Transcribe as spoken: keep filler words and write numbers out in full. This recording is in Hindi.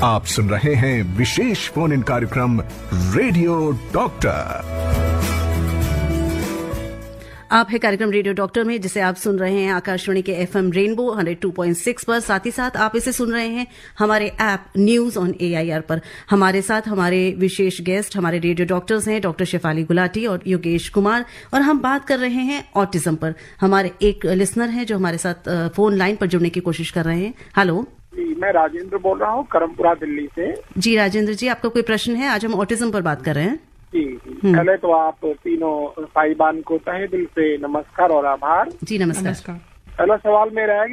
आप सुन रहे हैं विशेष फोन इन कार्यक्रम रेडियो डॉक्टर। आप है कार्यक्रम रेडियो डॉक्टर में, जिसे आप सुन रहे हैं आकाशवाणी के FM rainbow one oh two point six पर। साथ ही साथ आप इसे सुन रहे हैं हमारे ऐप न्यूज ऑन एआईआर पर। हमारे साथ हमारे विशेष गेस्ट हमारे रेडियो डॉक्टर्स हैं, डॉक्टर शेफाली गुलाटी और योगेश कुमार, और हम बात कर रहे हैं ऑटिज्म पर। हमारे एक लिसनर हैं जो हमारे साथ फोन लाइन पर जुड़ने की कोशिश कर रहे हैं। हेलो जी, मैं राजेंद्र बोल रहा हूँ करमपुरा दिल्ली से। जी राजेंद्र जी, आपका कोई प्रश्न है? आज हम ऑटिज्म पर बात कर रहे हैं। जी जी, पहले तो आप तीनों साहिबान को तहे दिल से नमस्कार और आभार। जी नमस्कार। पहला सवाल मेरा है